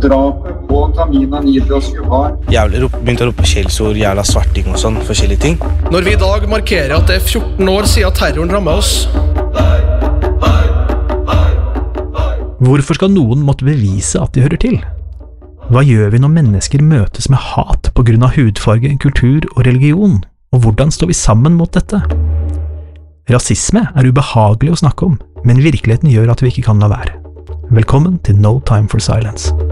drapet på Tamina Nidros Juhar. Begynte å rope skjellsord, jævla svarting og sånn, forskjellige ting. Når vi I dag markerer at det 14 år siden terroren rammet oss. Hvorfor skal noen måtte bevise at de hører til? Hva gjør vi når mennesker møtes med hat på grunn av hudfarge, kultur og religion? Og hvordan står vi sammen mot dette? Rasisme ubehagelig å snakke om, men virkeligheten gjør at vi ikke kan la være. Velkommen til No Time for Silence.